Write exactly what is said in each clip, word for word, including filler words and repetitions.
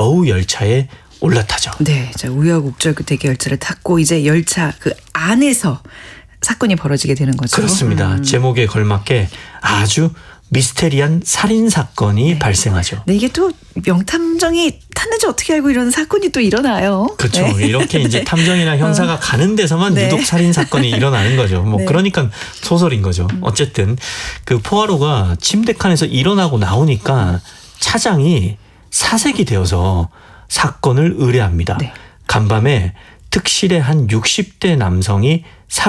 겨우 열차에 올라타죠. 네, 자, 우여곡절 끝에 열차를 탔고 이제 열차 그 안에서 사건이 벌어지게 되는 거죠. 그렇습니다. 음. 제목에 걸맞게 아주 미스테리한 살인 사건이 네. 발생하죠. 네, 이게 또 명탐정이 탔는지 어떻게 알고 이런 사건이 또 일어나요. 그렇죠. 네. 이렇게 이제 탐정이나 형사가 어. 가는 데서만 네. 유독 살인 사건이 일어나는 거죠. 뭐 네. 그러니까 소설인 거죠. 음. 어쨌든 그 포아로가 침대 칸에서 일어나고 나오니까 차장이 사색이 되어서 사건을 의뢰합니다. 네. 간밤에 특실의 한 육십 대 남성이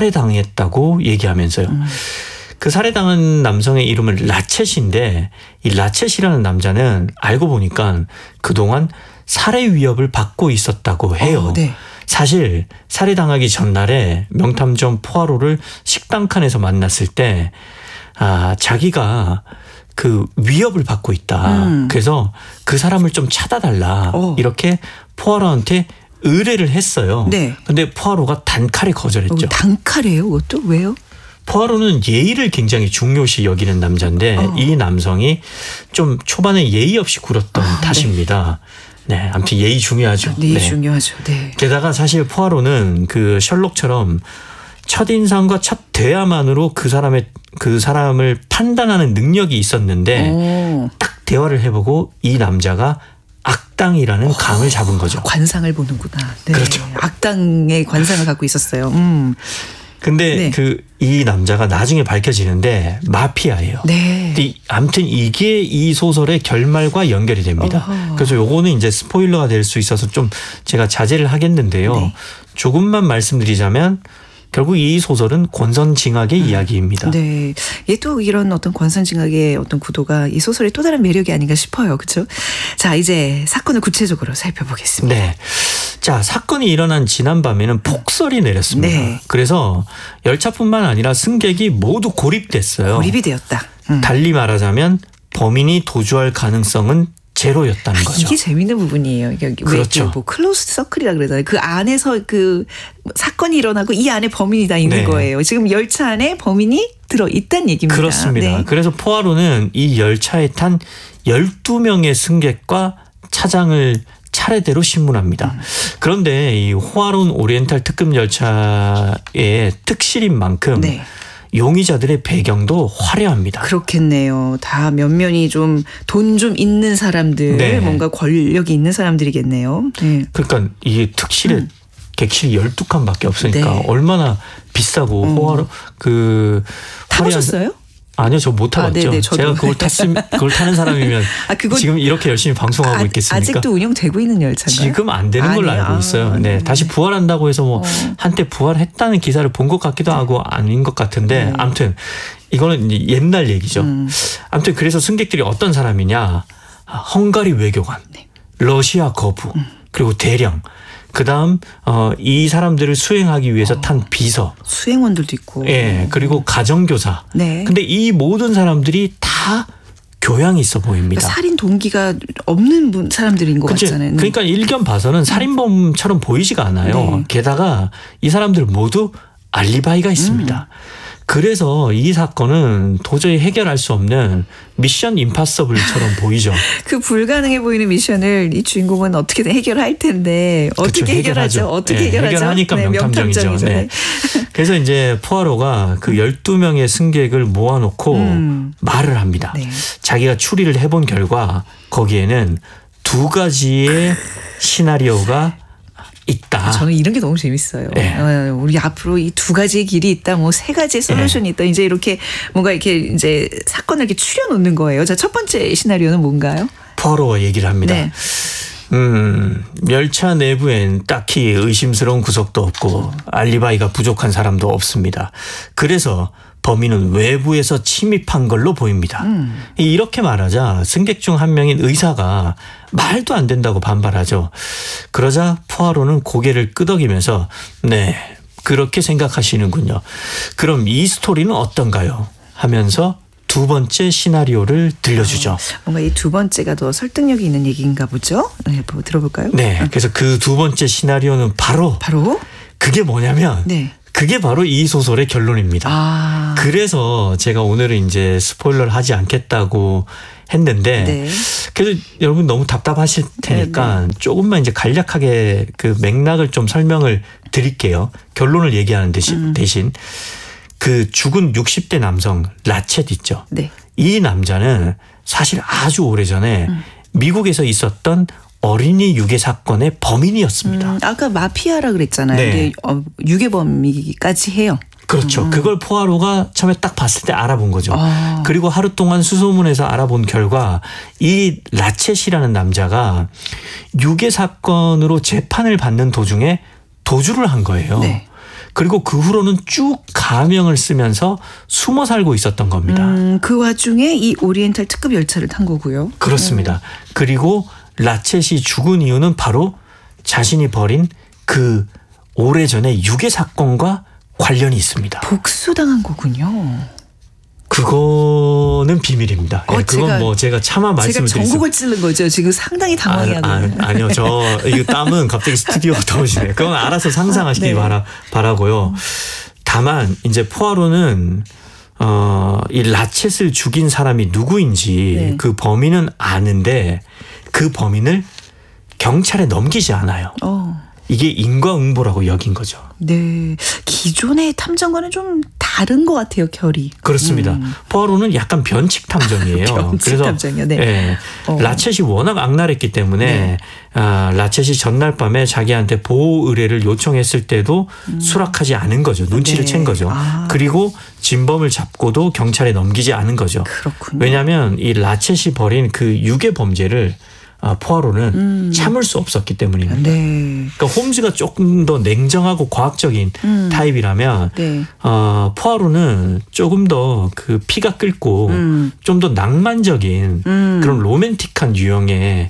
살해당했다고 얘기하면서요. 음. 그 살해당한 남성의 이름은 라쳇인데 이 라쳇이라는 남자는 알고 보니까 그동안 살해 위협을 받고 있었다고 해요. 어, 네. 사실 살해당하기 전날에 명탐정 포아로를 식당 칸에서 만났을 때 아, 자기가 그 위협을 받고 있다. 음. 그래서 그 사람을 좀 찾아달라. 어. 이렇게 포아로한테 의뢰를 했어요. 네. 근데 포아로가 단칼에 거절했죠. 어, 단칼이에요? 그것도 왜요? 포아로는 예의를 굉장히 중요시 여기는 남자인데 어. 이 남성이 좀 초반에 예의 없이 굴었던 아, 탓입니다. 네. 네, 아무튼 예의 중요하죠. 네, 네. 중요하죠. 네. 게다가 사실 포아로는 그 셜록처럼 첫인상과 첫 대화만으로 그 사람의 그 사람을 판단하는 능력이 있었는데 오. 딱 대화를 해보고 이 남자가 악당이라는 오, 감을 잡은 거죠. 관상을 보는구나. 네. 그렇죠. 악당의 관상을 갖고 있었어요. 음. 근데 네. 그 이 남자가 나중에 밝혀지는데 마피아예요. 네. 근데 아무튼 이게 이 소설의 결말과 연결이 됩니다. 어허. 그래서 요거는 이제 스포일러가 될 수 있어서 좀 제가 자제를 하겠는데요. 네. 조금만 말씀드리자면 결국 이 소설은 권선징악의 음. 이야기입니다. 네, 이게 또 이런 어떤 권선징악의 어떤 구도가 이 소설의 또 다른 매력이 아닌가 싶어요. 그렇죠? 자, 이제 사건을 구체적으로 살펴보겠습니다. 네. 자, 사건이 일어난 지난밤에는 폭설이 내렸습니다. 네. 그래서 열차뿐만 아니라 승객이 모두 고립됐어요. 고립이 되었다. 음. 달리 말하자면 범인이 도주할 가능성은 제로였다는 거죠. 이게 재밌는 부분이에요. 그렇죠. 뭐 클로즈 서클이라 그러잖아요. 그 안에서 그 사건이 일어나고 이 안에 범인이 다 있는 네. 거예요. 지금 열차 안에 범인이 들어 있다는 얘기입니다. 그렇습니다. 네. 그래서 포아로는 이 열차에 탄 열두 명의 승객과 차장을 차례대로 신문합니다. 음. 그런데 이 호아론 오리엔탈 특급 열차의 특실인 만큼 네. 용의자들의 배경도 화려합니다. 그렇겠네요. 다 면면이 좀 돈 좀 있는 사람들, 네. 뭔가 권력이 있는 사람들이겠네요. 네. 그러니까 이게 특실에 음. 객실이 열두 칸밖에 없으니까 네. 얼마나 비싸고 음. 호화로 그 타보셨어요? 아니요, 저 못 타봤죠. 아, 제가 그걸 탔음, 그걸 타는 사람이면 아, 그건, 지금 이렇게 열심히 방송하고 아, 있겠습니까? 아직도 운영되고 있는 열차인가요? 지금 안 되는 걸로 알고 있어요. 네, 네. 다시 부활한다고 해서 뭐 어. 한때 부활했다는 기사를 본 것 같기도 하고 아닌 것 같은데 네. 아무튼 이거는 옛날 얘기죠. 음. 아무튼 그래서 승객들이 어떤 사람이냐? 헝가리 외교관, 네. 러시아 거부, 음. 그리고 대령. 그다음 어, 이 사람들을 수행하기 위해서 어, 탄 비서. 수행원들도 있고. 예, 그리고 가정교사. 네. 근데 이 모든 사람들이 다 교양이 있어 보입니다. 그러니까 살인 동기가 없는 분, 사람들인 것 그치? 같잖아요. 그러니까 일견 봐서는 살인범처럼 보이지가 않아요. 네. 게다가 이 사람들 모두 알리바이가 있습니다. 음. 그래서 이 사건은 도저히 해결할 수 없는 미션 임파서블처럼 보이죠. 그 불가능해 보이는 미션을 이 주인공은 어떻게든 해결할 텐데 어떻게 그렇죠, 해결하죠? 어떻게 네, 해결하죠? 해결하니까 네, 명탐정이죠. 명탐정이죠. 네. 그래서 이제 포아로가 그 열두 명의 승객을 모아놓고 음. 말을 합니다. 네. 자기가 추리를 해본 결과 거기에는 두 가지의 시나리오가 있다. 저는 이런 게 너무 재밌어요. 네. 어, 우리 앞으로 이 두 가지의 길이 있다, 뭐 세 가지의 솔루션이 네. 있다. 이제 이렇게 뭔가 이렇게 이제 사건을 이렇게 추려놓는 거예요. 자, 첫 번째 시나리오는 뭔가요? 포아로가 얘기를 합니다. 네. 음, 열차 내부엔 딱히 의심스러운 구석도 없고 알리바이가 부족한 사람도 없습니다. 그래서 범인은 외부에서 침입한 걸로 보입니다. 음. 이렇게 말하자 승객 중 한 명인 의사가 말도 안 된다고 반발하죠. 그러자 포아로는 고개를 끄덕이면서 네, 그렇게 생각하시는군요. 그럼 이 스토리는 어떤가요? 하면서 두 번째 시나리오를 들려주죠. 어, 뭔가 이 두 번째가 더 설득력이 있는 얘기인가 보죠? 네, 한번 들어볼까요? 네, 그래서 그 두 번째 시나리오는 바로 바로 그게 뭐냐면 네. 그게 바로 이 소설의 결론입니다. 아. 그래서 제가 오늘은 이제 스포일러를 하지 않겠다고 했는데 네. 그래서 여러분 너무 답답하실 테니까 네, 네. 조금만 이제 간략하게 그 맥락을 좀 설명을 드릴게요. 결론을 얘기하는 대신, 음. 대신 그 죽은 육십 대 남성 라쳇 있죠. 네. 이 남자는 사실 아주 오래전에 음. 미국에서 있었던 어린이 유괴 사건의 범인이었습니다. 음, 아까 마피아라 그랬잖아요. 네. 어, 유괴범이기까지 해요. 그렇죠. 음. 그걸 포아로가 처음에 딱 봤을 때 알아본 거죠. 아. 그리고 하루 동안 수소문해서 알아본 결과 이 라쳇이라는 남자가 유괴 사건으로 재판을 받는 도중에 도주를 한 거예요. 네. 그리고 그 후로는 쭉 가명을 쓰면서 숨어 살고 있었던 겁니다. 음, 그 와중에 이 오리엔탈 특급 열차를 탄 거고요. 그렇습니다. 음. 그리고 라쳇이 죽은 이유는 바로 자신이 벌인 그 오래전의 유괴 사건과 관련이 있습니다. 복수당한 거군요. 그거는 비밀입니다. 어, 예, 그건 제가, 뭐 제가 차마 말씀을 드리겠습니다. 제가 전곡을 찌른 거죠. 지금 상당히 당황해하고 아, 아, 아니요. 저 이거 땀은 갑자기 스튜디오가 더우시네요. 그건 알아서 상상하시기 네. 바라, 바라고요. 다만 이제 포아로는 어, 이 라쳇을 죽인 사람이 누구인지 네. 그 범인은 아는데 그 범인을 경찰에 넘기지 않아요. 어. 이게 인과응보라고 여긴 거죠. 네. 기존의 탐정과는 좀 다른 것 같아요, 결이. 그렇습니다. 음. 포아로는 약간 변칙 탐정이에요. 변칙 그래서 탐정이요. 네. 네. 어. 라쳇이 워낙 악랄했기 때문에 네. 아, 라쳇이 전날 밤에 자기한테 보호 의뢰를 요청했을 때도 음. 수락하지 않은 거죠. 눈치를 네. 챈 거죠. 아. 그리고 진범을 잡고도 경찰에 넘기지 않은 거죠. 그렇군요. 왜냐하면 이 라쳇이 벌인 그 유괴 범죄를 아, 포아로는 음. 참을 수 없었기 때문입니다. 네. 그러니까 홈즈가 조금 더 냉정하고 과학적인 음. 타입이라면 네. 어, 포아로는 조금 더 그 피가 끓고 음. 좀 더 낭만적인 음. 그런 로맨틱한 유형의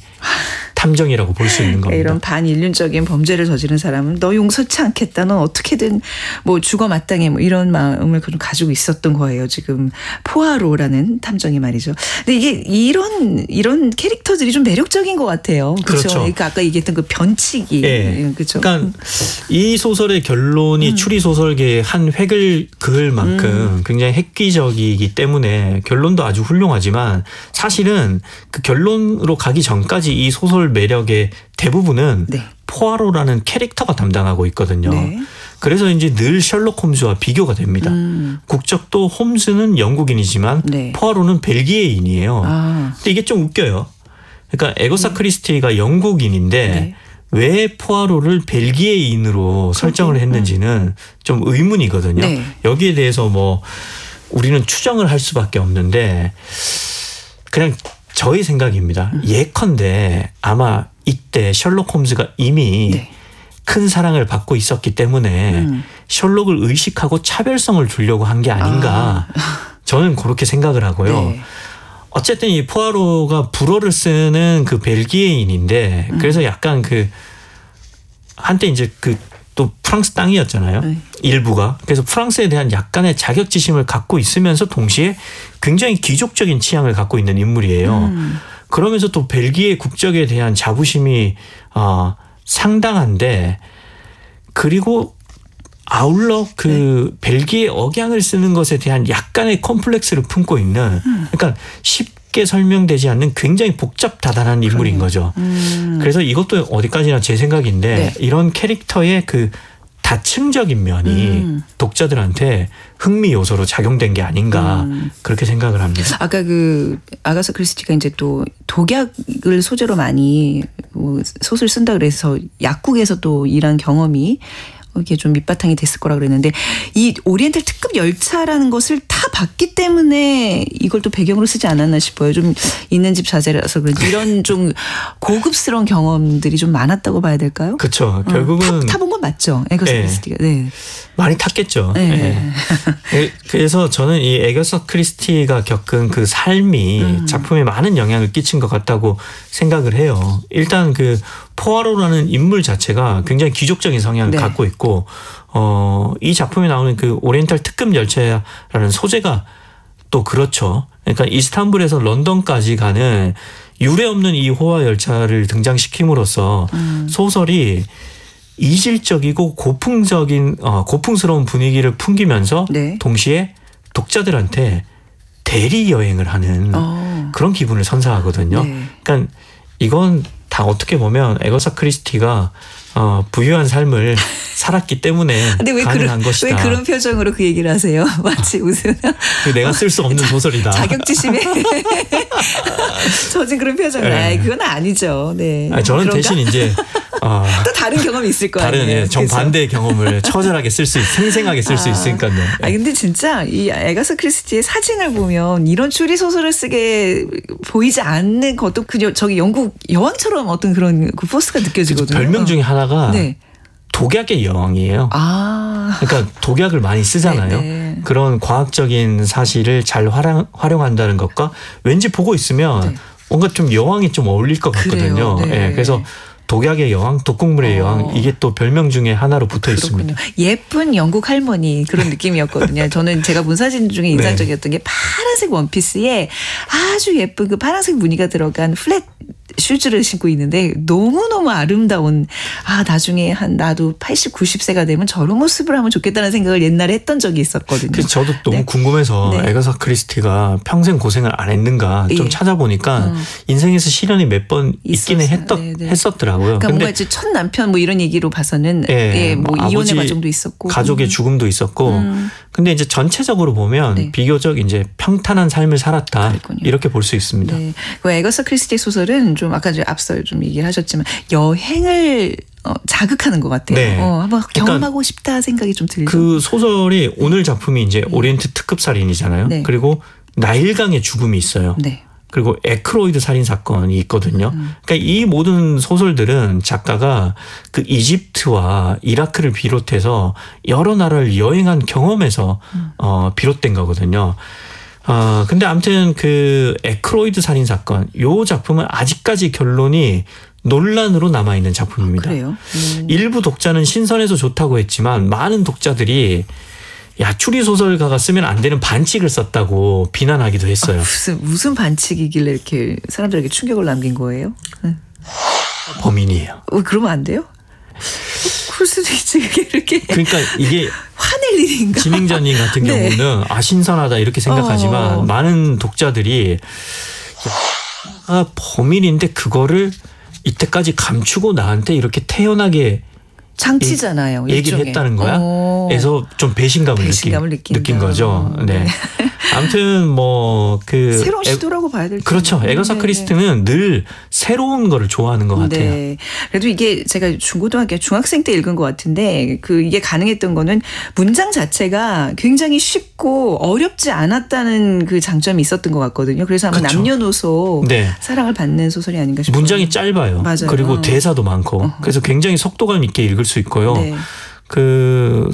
탐정이라고 볼 수 있는 겁니다. 이런 반인륜적인 범죄를 저지른 사람은 너 용서치 않겠다. 넌 어떻게든 뭐 죽어 마땅해 뭐 이런 마음을 가지고 있었던 거예요. 지금 포아로라는 탐정이 말이죠. 근데 이게 이런 이런 캐릭터들이 좀 매력적인 것 같아요. 그렇죠. 그렇죠. 그러니까 아까 얘기했던 그 변칙이. 네. 그렇죠. 그러니까 이 소설의 결론이 음. 추리 소설계의 한 획을 그을 만큼 음. 굉장히 획기적이기 때문에 결론도 아주 훌륭하지만 사실은 그 결론으로 가기 전까지 이 소설 매력의 대부분은 네. 포아로라는 캐릭터가 담당하고 있거든요. 네. 그래서 이제 늘 셜록 홈즈와 비교가 됩니다. 음. 국적도 홈즈는 영국인이지만 네. 포아로는 벨기에인이에요. 아. 근데 이게 좀 웃겨요. 그러니까 에거사 네. 크리스티가 영국인인데 네. 왜 포아로를 벨기에인으로 설정을 했는지는 좀 의문이거든요. 네. 여기에 대해서 뭐 우리는 추정을 할 수밖에 없는데 그냥 저의 생각입니다. 음. 예컨대 아마 이때 셜록 홈즈가 이미 네. 큰 사랑을 받고 있었기 때문에 음. 셜록을 의식하고 차별성을 두려고 한 게 아닌가. 아. 저는 그렇게 생각을 하고요. 네. 어쨌든 이 포아로가 불어를 쓰는 그 벨기에인인데 음. 그래서 약간 그 한때 이제 그 또 프랑스 땅이었잖아요. 네. 일부가. 그래서 프랑스에 대한 약간의 자격지심을 갖고 있으면서 동시에 굉장히 귀족적인 취향을 갖고 있는 인물이에요. 음. 그러면서 또 벨기에 국적에 대한 자부심이 어, 상당한데 그리고 아울러 그 네. 벨기에 억양을 쓰는 것에 대한 약간의 컴플렉스를 품고 있는 음. 그러니까 쉽게 설명되지 않는 굉장히 복잡다단한 인물인 그러네. 거죠. 음. 그래서 이것도 어디까지나 제 생각인데 네. 이런 캐릭터의 그 다층적인 면이 음. 독자들한테 흥미 요소로 작용된 게 아닌가 음. 그렇게 생각을 합니다. 아까 그 아가사 크리스티가 이제 또 독약을 소재로 많이 소설 쓴다 그래서 약국에서 또 일한 경험이 이게 좀 밑바탕이 됐을 거라 그랬는데 이 오리엔탈 특급 열차라는 것을 다 봤기 때문에 이걸 또 배경으로 쓰지 않았나 싶어요. 좀 있는 집 자제라서 그런지 이런 좀 고급스러운 경험들이 좀 많았다고 봐야 될까요? 그렇죠. 결국은 어, 타, 타본 건 맞죠. 에거사 네. 크리스티가. 네. 많이 탔겠죠. 네. 네. 그래서 저는 이 에거사 크리스티가 겪은 그 삶이 음. 작품에 많은 영향을 끼친 것 같다고 생각을 해요. 일단 그 포아로라는 인물 자체가 굉장히 귀족적인 성향을 네. 갖고 있고 어, 이 작품에 나오는 그 오리엔탈 특급 열차라는 소재가 또 그렇죠. 그러니까 이스탄불에서 런던까지 가는 유례 없는 이 호화 열차를 등장시킴으로써 음. 소설이 이질적이고 고풍적인 어, 고풍스러운 분위기를 풍기면서 네. 동시에 독자들한테 대리 여행을 하는 어. 그런 기분을 선사하거든요. 네. 그러니까 이건 다 어떻게 보면 에거사 크리스티가 어, 부유한 삶을 살았기 때문에 근데 왜 가능한 그런, 것이다. 왜 그런 표정으로 그 얘기를 하세요? 마치 웃으면 내가 쓸 수 없는 소설이다. 자격지심에 젖은 그런 표정을. 네. 아이, 그건 아니죠. 네. 아니, 저는 그런가? 대신 이제 어, 또 다른 경험이 있을 거 다른 아니에요. 예, 정반대의 경험을 처절하게 쓸 수 있, 생생하게 쓸 수 아. 있으니까요. 아 근데 진짜 이 에가사 크리스티의 사진을 보면 이런 추리 소설을 쓰게 보이지 않는 것도 그냥 저기 영국 여왕처럼 어떤 그런 그 포스가 느껴지거든요. 별명 중에 하나가 네. 독약의 여왕이에요. 아. 그러니까 독약을 많이 쓰잖아요. 네, 네. 그런 과학적인 사실을 잘 활용, 활용한다는 것과 왠지 보고 있으면 네. 뭔가 좀 여왕이 좀 어울릴 것 같거든요. 그래요. 네. 예, 그래서 독약의 여왕, 독극물의 어. 여왕 이게 또 별명 중에 하나로 붙어 그렇군요. 있습니다. 예쁜 영국 할머니 그런 느낌이었거든요. 저는 제가 본 사진 중에 인상적이었던 게 파란색 원피스에 아주 예쁜 그 파란색 무늬가 들어간 플랫 슈즈를 신고 있는데 너무너무 아름다운 아 나중에 한 나도 팔십, 구십 세가 되면 저런 모습을 하면 좋겠다는 생각을 옛날에 했던 적이 있었거든요. 그래서 저도 너무 네. 궁금해서 네. 에가사 크리스티가 평생 고생을 안 했는가 좀 예. 찾아보니까 음. 인생에서 시련이 몇 번 있기는 있었어요. 했더, 네, 네. 했었더라고요. 그러니까 근데 뭔가 이제 첫 남편 뭐 이런 얘기로 봐서는 예, 예, 뭐 뭐 이혼의 아버지 과정도 있었고 가족의 음. 죽음도 있었고 음. 근데 이제 전체적으로 보면 네. 비교적 이제 평탄한 삶을 살았다 그랬군요. 이렇게 볼 수 있습니다. 네. 그 에거사 크리스티 소설은 좀 아까 이제 앞서 좀 얘기를 하셨지만 여행을 어, 자극하는 것 같아요. 네. 어, 한번 그러니까 경험하고 싶다 생각이 좀 들죠. 그 소설이 오늘 작품이 이제 오리엔트 특급 살인이잖아요. 네. 그리고 나일강의 죽음이 있어요. 네. 그리고 에크로이드 살인 사건이 있거든요. 음. 그러니까 이 모든 소설들은 작가가 그 이집트와 이라크를 비롯해서 여러 나라를 여행한 경험에서 음. 어, 비롯된 거거든요. 어, 근데 아무튼 그 에크로이드 살인 사건 요 작품은 아직까지 결론이 논란으로 남아있는 작품입니다. 그래요. 음. 일부 독자는 신선해서 좋다고 했지만 많은 독자들이 야 추리 소설가가 쓰면 안 되는 반칙을 썼다고 비난하기도 했어요. 아, 무슨 무슨 반칙이길래 이렇게 사람들에게 충격을 남긴 거예요? 응. 범인이에요. 어, 그러면 안 돼요? 그럴 수도 있지. 그게 이렇게 그러니까 이게 화낼 일인가? 진행자님 같은 네. 경우는 아 신선하다 이렇게 생각하지만 어. 많은 독자들이 아 범인인데 그거를 이때까지 감추고 나한테 이렇게 태연하게 장치잖아요. 얘기를 일종의. 했다는 거야. 어. 그래서 좀 배신감을, 배신감을 느낀, 느낀 느낀다. 거죠. 네. 네. 아무튼 뭐 그 새로운 시도라고 봐야 될 그렇죠. 텐데. 에거사 네, 크리스티는 늘 새로운 거를 좋아하는 것 같아요. 네. 그래도 이게 제가 중고등학교 중학생 때 읽은 것 같은데 그 이게 가능했던 거는 문장 자체가 굉장히 쉽고 어렵지 않았다는 그 장점이 있었던 것 같거든요. 그래서 아마 그렇죠. 남녀노소 네. 사랑을 받는 소설이 아닌가 싶어요. 문장이 짧아요. 맞아요. 그리고 대사도 많고 어허. 그래서 굉장히 속도감 있게 읽을 수 있고요. 네. 그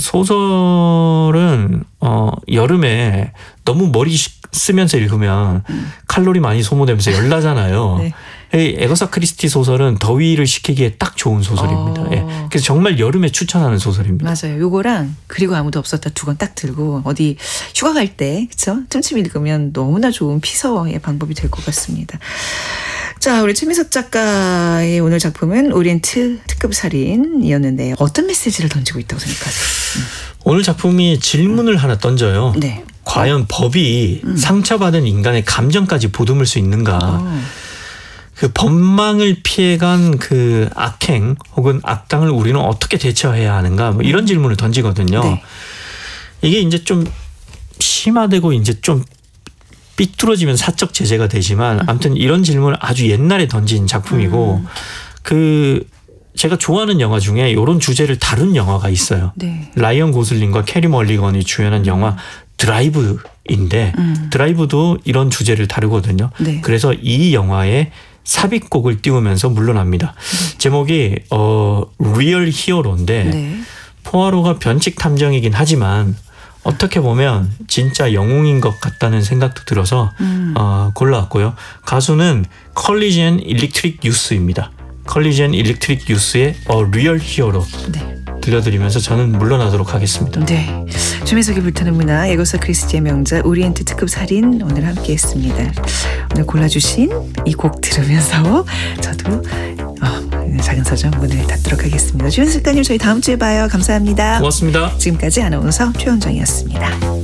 소설은 어 여름에 너무 머리 쓰면서 읽으면 음. 칼로리 많이 소모되면서 열나잖아요. 네. 이 에거사 크리스티 소설은 더위를 식히기에 딱 좋은 소설입니다. 어. 예. 그래서 정말 여름에 추천하는 소설입니다. 맞아요. 요거랑 그리고 아무도 없었다 두 권 딱 들고 어디 휴가 갈 때 그쵸? 틈틈이 읽으면 너무나 좋은 피서의 방법이 될 것 같습니다. 자, 우리 최민석 작가의 오늘 작품은 오리엔트 특급 살인이었는데요. 어떤 메시지를 던지고 있다고 생각하세요? 오늘 작품이 질문을 하나 던져요. 네. 과연 법이 음. 상처받은 인간의 감정까지 보듬을 수 있는가? 어. 그 법망을 피해간 그 악행 혹은 악당을 우리는 어떻게 대처해야 하는가? 뭐 이런 질문을 던지거든요. 네. 이게 이제 좀 심화되고 이제 좀 삐뚤어지면 사적 제재가 되지만 아무튼 이런 질문을 아주 옛날에 던진 작품이고 음. 그 제가 좋아하는 영화 중에 이런 주제를 다룬 영화가 있어요. 네. 라이언 고슬링과 캐리 멀리건이 주연한 영화 드라이브인데 음. 드라이브도 이런 주제를 다루거든요. 네. 그래서 이 영화에 삽입곡을 띄우면서 물러납니다. 네. 제목이 어 리얼 히어로인데 네. 포아로가 변칙 탐정이긴 하지만 어떻게 보면 진짜 영웅인 것 같다는 생각도 들어서 음. 어, 골라왔고요. 가수는 컬리지언 일렉트릭 유스입니다. 컬리지언 일렉트릭 유스의 어 리얼 히어로 네. 들려드리면서 저는 물러나도록 하겠습니다. 네. 최민석의 불타는 문화 에거사 크리스티의 명작 오리엔트 특급 살인 오늘 함께했습니다. 오늘 골라주신 이 곡 들으면서 저도 어, 작은 서점 문을 닫도록 하겠습니다. 최민석 작가님 저희 다음 주에 봐요. 감사합니다. 고맙습니다. 지금까지 아나운서 최원정이었습니다.